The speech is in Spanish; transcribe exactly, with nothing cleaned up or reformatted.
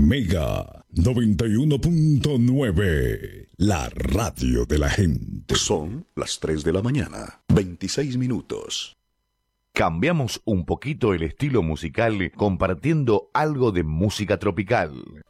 Mega noventa y uno punto nueve, la radio de la gente. Son las tres de la mañana, veintiséis minutos. Cambiamos un poquito el estilo musical compartiendo algo de música tropical.